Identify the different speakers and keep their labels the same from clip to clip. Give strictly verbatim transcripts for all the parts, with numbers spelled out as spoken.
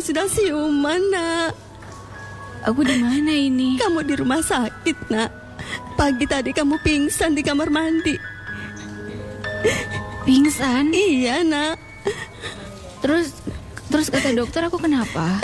Speaker 1: sudah siuman, nak.
Speaker 2: Aku di mana ini?
Speaker 1: Kamu di rumah sakit, nak. Pagi tadi kamu pingsan di kamar mandi.
Speaker 2: Pingsan?
Speaker 1: Iya, nak.
Speaker 2: Terus terus kata dokter aku kenapa?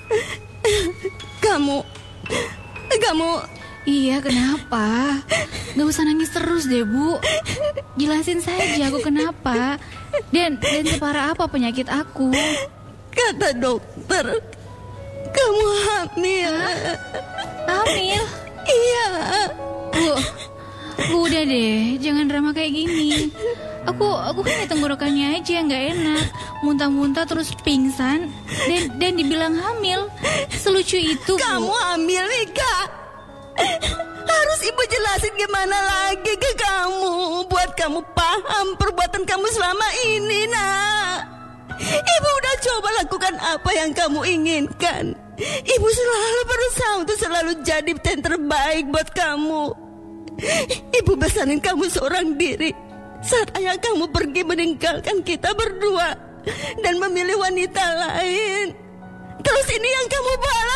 Speaker 1: Kamu Kamu
Speaker 2: Iya, kenapa? Gak usah nangis terus deh, Bu. Jelasin saja aku kenapa. Dan dan separah apa penyakit aku?
Speaker 1: Kata dokter, kamu hamil.
Speaker 2: Hah? Hamil?
Speaker 1: Iya.
Speaker 2: Bu, Bu udah deh, jangan drama kayak gini. Aku aku kan tenggorokannya aja yang gak enak. Muntah-muntah terus pingsan dan dan dibilang hamil. Selucu itu, Bu.
Speaker 1: Kamu hamil, Mika. Harus ibu jelasin gimana lagi ke kamu, buat kamu paham perbuatan kamu selama ini, nak. Ibu udah coba lakukan apa yang kamu inginkan. Ibu selalu berusaha untuk selalu jadi yang terbaik buat kamu. Ibu besarin kamu seorang diri saat ayah kamu pergi meninggalkan kita berdua dan memilih wanita lain. Terus ini yang kamu balas.